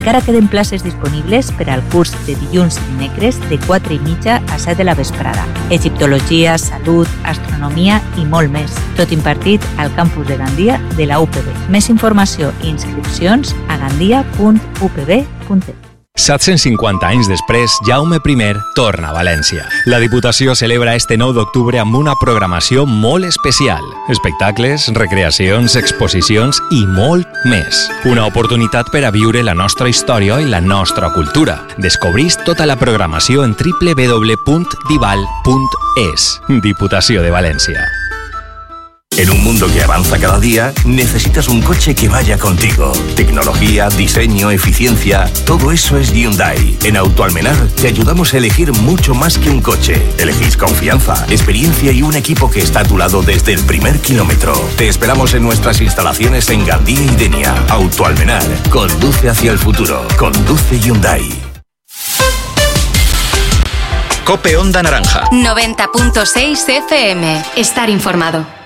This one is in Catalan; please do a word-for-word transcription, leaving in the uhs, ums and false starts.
Encara queden places disponibles per al curs de dilluns i dimecres de quatre i mitja a set de la vesprada. Egiptologia, salut, astronomia i molt més. Tot impartit al campus de Gandia de la U P B. Més informació i inscripcions a gandia punt u p b punt e u. set-cents cinquanta anys després, Jaume primer torna a València. La Diputació celebra este nou d'octubre amb una programació molt especial. Espectacles, recreacions, exposicions i molt més. Una oportunitat per a viure la nostra història i la nostra cultura. Descobrís tota la programació en w w w punt dival punt es. Diputació de València. En un mundo que avanza cada día, necesitas un coche que vaya contigo. Tecnología, diseño, eficiencia, todo eso es Hyundai. En Autoalmenar te ayudamos a elegir mucho más que un coche. Elegís confianza, experiencia y un equipo que está a tu lado desde el primer kilómetro. Te esperamos en nuestras instalaciones en Gandía y Denia. Autoalmenar, conduce hacia el futuro. Conduce Hyundai. Cope Onda Naranja. noventa punto seis F M. Estar informado.